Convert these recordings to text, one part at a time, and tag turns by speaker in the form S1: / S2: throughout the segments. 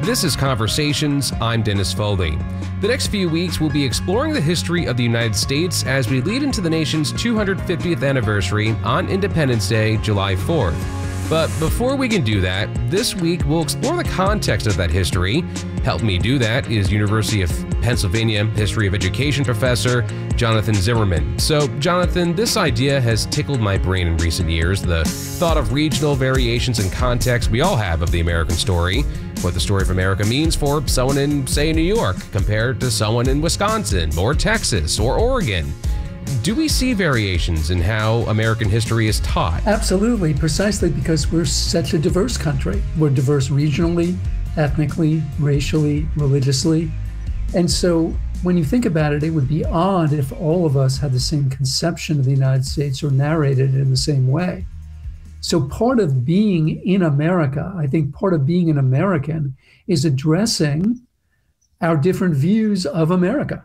S1: This is Conversations. I'm Dennis Foley. The next few weeks, we'll be exploring the history of the United States as we lead into the nation's 250th anniversary on Independence Day, July 4th. But before we can do that, this week we'll explore the context of that history. Help me do that is University of Pennsylvania History of Education professor Jonathan Zimmerman. So, Jonathan, this idea has tickled my brain in recent years, the thought of regional variations in context we all have of the American story, what the story of America means for someone in, say, New York compared to someone in Wisconsin or Texas or Oregon. Do we see variations in how American history is taught?
S2: Absolutely, precisely because we're such a diverse country. We're diverse regionally, ethnically, racially, religiously. And so when you think about it, it would be odd if all of us had the same conception of the United States or narrated it in the same way. So part of being in America, I think part of being an American is addressing our different views of America.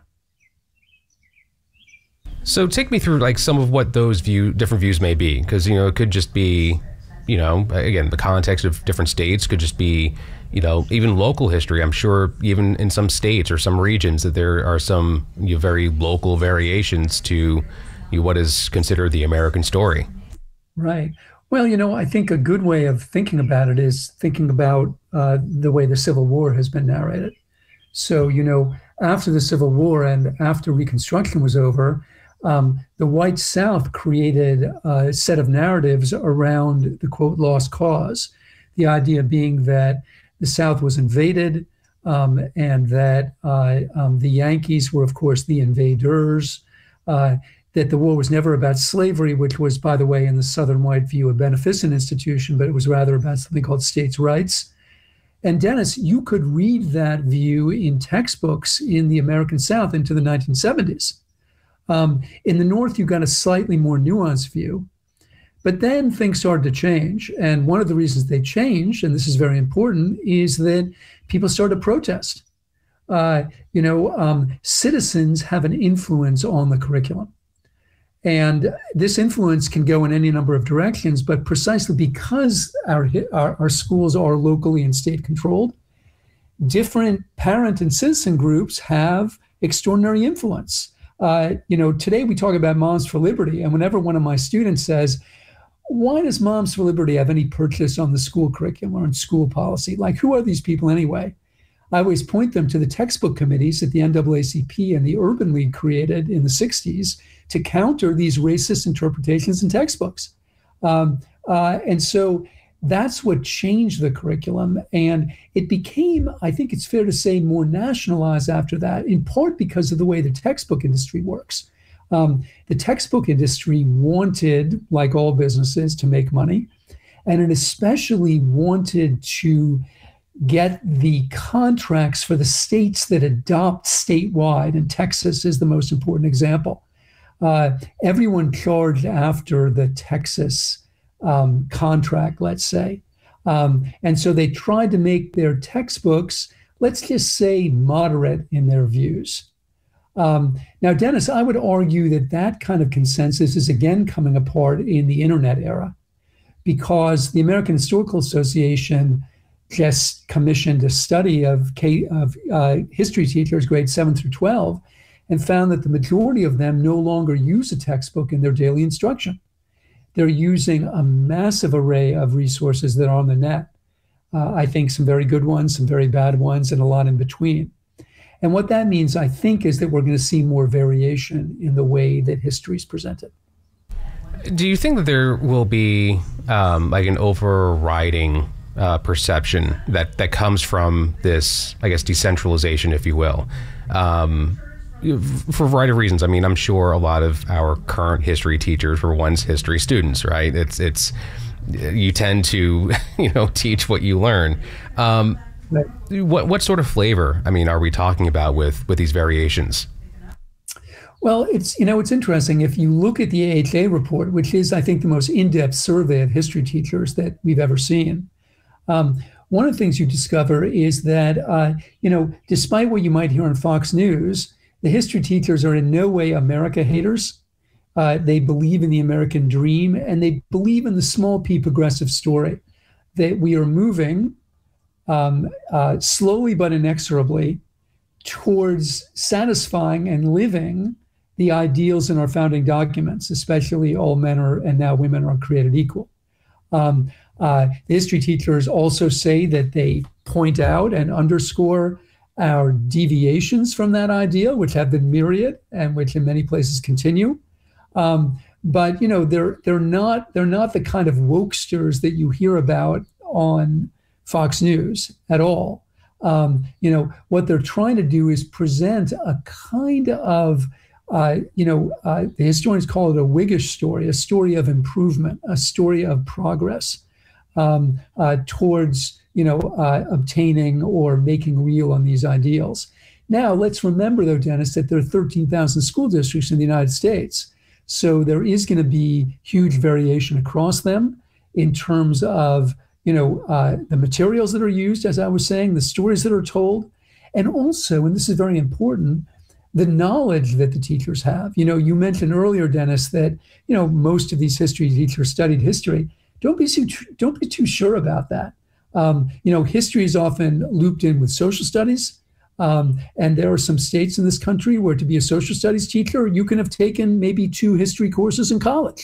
S1: So take me through like some of what those different views may be, because it could just be, again, the context of different states could just be, even local history. I'm sure even in some states or some regions that there are some very local variations to what is considered the American story.
S2: Right. Well, I think a good way of thinking about it is thinking about the way the Civil War has been narrated. So, after the Civil War and after Reconstruction was over, the white South created a set of narratives around the, quote, lost cause. The idea being that the South was invaded and that the Yankees were, of course, the invaders, that the war was never about slavery, which was, by the way, in the Southern white view, a beneficent institution, but it was rather about something called states' rights. And Dennis, you could read that view in textbooks in the American South into the 1970s. In the North, you got a slightly more nuanced view, but then things started to change. And one of the reasons they changed, and this is very important, is that people started to protest. Citizens have an influence on the curriculum. And this influence can go in any number of directions, but precisely because our schools are locally and state controlled, different parent and citizen groups have extraordinary influence. Today we talk about Moms for Liberty, and whenever one of my students says, why does Moms for Liberty have any purchase on the school curriculum or on school policy? Like, who are these people anyway? I always point them to the textbook committees that the NAACP and the Urban League created in the 60s to counter these racist interpretations in textbooks. And so that's what changed the curriculum. And it became, I think it's fair to say, more nationalized after that, in part because of the way the textbook industry works. The textbook industry wanted, like all businesses, to make money. And it especially wanted to get the contracts for the states that adopt statewide. And Texas is the most important example. Everyone charged after the Texas contract, let's say. And so they tried to make their textbooks, let's just say, moderate in their views. Now, Dennis, I would argue that that kind of consensus is again coming apart in the internet era, because the American Historical Association just commissioned a study of history teachers grades 7 through 12 and found that the majority of them no longer use a textbook in their daily instruction. They're using a massive array of resources that are on the net. I think some very good ones, some very bad ones, and a lot in between. And what that means, I think, is that we're going to see more variation in the way that history is presented.
S1: Do you think that there will be like an overriding perception that comes from this, I guess, decentralization, if you will? For a variety of reasons. I mean, I'm sure a lot of our current history teachers were once history students, right? It's you tend to, teach what you learn.
S2: Right.
S1: What sort of flavor, are we talking about with these variations?
S2: Well, it's interesting. If you look at the AHA report, which is, I think, the most in-depth survey of history teachers that we've ever seen, one of the things you discover is that, despite what you might hear on Fox News, the history teachers are in no way America haters. They believe in the American dream, and they believe in the small p progressive story, that we are moving slowly but inexorably towards satisfying and living the ideals in our founding documents, especially all men are and now women are created equal. The history teachers also say that they point out and underscore our deviations from that ideal, which have been myriad and which in many places continue. But they're not the kind of wokesters that you hear about on Fox News at all. What they're trying to do is present a kind of the historians call it a Whiggish story, a story of improvement, a story of progress towards obtaining or making real on these ideals. Now, let's remember, though, Dennis, that there are 13,000 school districts in the United States. So there is going to be huge variation across them in terms of, the materials that are used, as I was saying, the stories that are told, and also, and this is very important, the knowledge that the teachers have. You mentioned earlier, Dennis, that, most of these history teachers studied history. Don't be too sure about that. History is often looped in with social studies. And there are some states in this country where to be a social studies teacher, you can have taken maybe 2 history courses in college.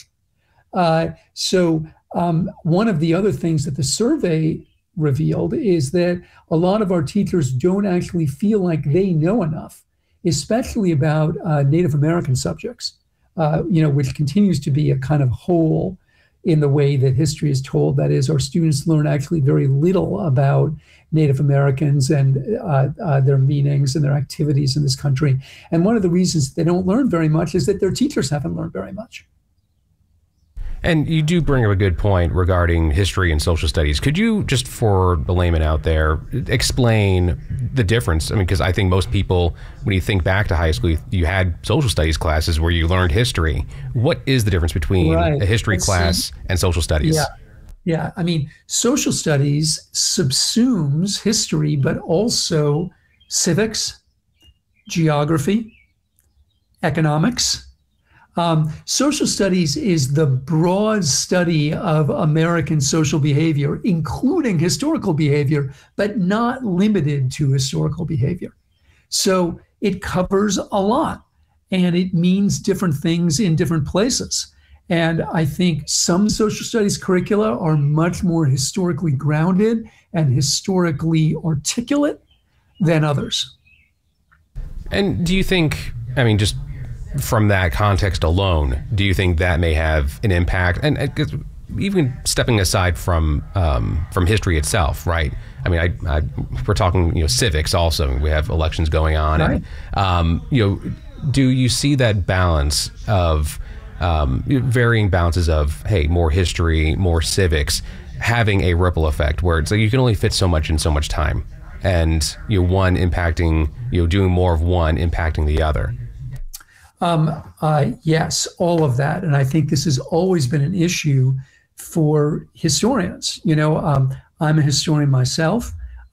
S2: So one of the other things that the survey revealed is that a lot of our teachers don't actually feel like they know enough, especially about Native American subjects, which continues to be a kind of hole in the way that history is told. That is, our students learn actually very little about Native Americans and their meanings and their activities in this country. And one of the reasons they don't learn very much is that their teachers haven't learned very much.
S1: And you do bring up a good point regarding history and social studies. Could you, just for the layman out there, explain the difference? I mean, because I think most people, when you think back to high school, you had social studies classes where you learned history. What is the difference between a history class and social studies?
S2: Yeah. I mean, social studies subsumes history, but also civics, geography, economics. Social studies is the broad study of American social behavior, including historical behavior, but not limited to historical behavior. So it covers a lot, and it means different things in different places. And I think some social studies curricula are much more historically grounded and historically articulate than others.
S1: And do you think, just from that context alone, do you think that may have an impact? And even stepping aside from history itself, right? We're talking, civics also. We have elections going on, right. And do you see that balance of varying balances of, hey, more history, more civics, having a ripple effect where it's like you can only fit so much in so much time, and one impacting, doing more of one impacting the other?
S2: Yes, all of that. And I think this has always been an issue for historians. I'm a historian myself.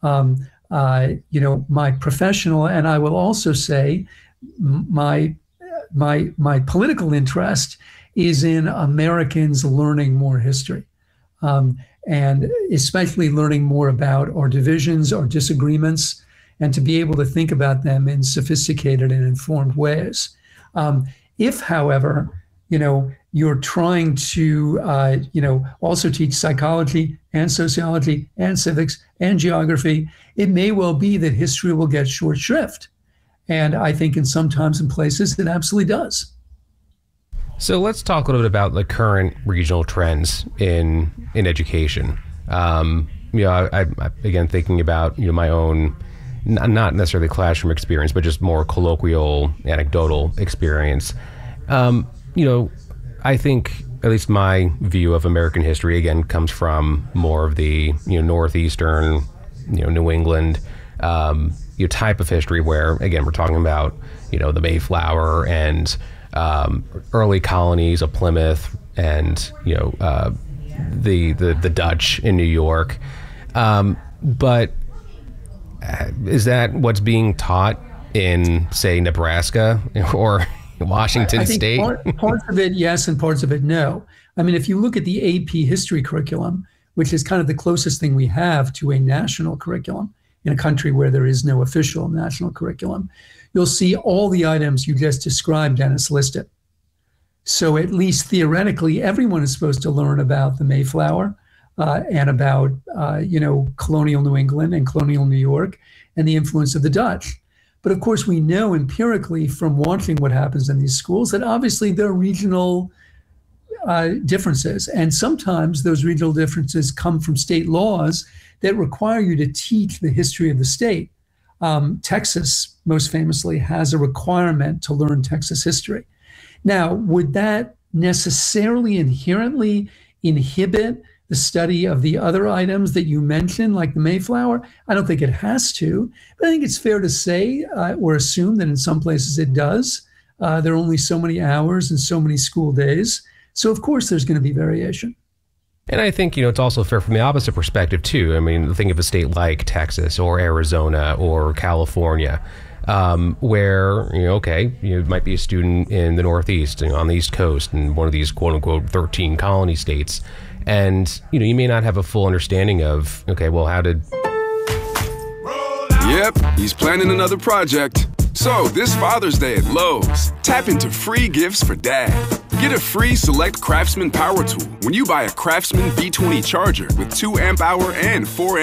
S2: My professional, and I will also say my political interest is in Americans learning more history, and especially learning more about our divisions, our disagreements, and to be able to think about them in sophisticated and informed ways. If, however, you're trying to, also teach psychology and sociology and civics and geography, it may well be that history will get short shrift. And I think sometimes in places it absolutely does.
S1: So let's talk a little bit about the current regional trends in education. I again, thinking about, my own, not necessarily classroom experience, but just more colloquial, anecdotal experience. I think at least my view of American history, again, comes from more of the, Northeastern, New England, type of history where, again, we're talking about, the Mayflower and early colonies of Plymouth and, the Dutch in New York. But is that what's being taught in, say, Nebraska or Washington State?
S2: Parts of it, yes, and parts of it, no. If you look at the AP history curriculum, which is kind of the closest thing we have to a national curriculum in a country where there is no official national curriculum, you'll see all the items you just described, Dennis, listed. So at least theoretically, everyone is supposed to learn about the Mayflower and about, colonial New England and colonial New York and the influence of the Dutch. But of course, we know empirically from watching what happens in these schools that obviously there are regional differences. And sometimes those regional differences come from state laws that require you to teach the history of the state. Texas, most famously, has a requirement to learn Texas history. Now, would that necessarily inherently inhibit the study of the other items that you mentioned, like the Mayflower? I don't think it has to, but I think it's fair to say or assume that in some places it does. There are only so many hours and so many school days. So, of course, there's going to be variation.
S1: And I think, it's also fair from the opposite perspective, too. I mean, think of a state like Texas or Arizona or California, where, you might be a student in the Northeast, on the East Coast, in one of these, quote unquote, 13 colony states. And, you may not have a full understanding of, how did...
S3: Yep, he's planning another project. So, this Father's Day at Lowe's, tap into free gifts for Dad. Get a free Select Craftsman power tool when you buy a Craftsman B20 charger with 2 amp hour and 4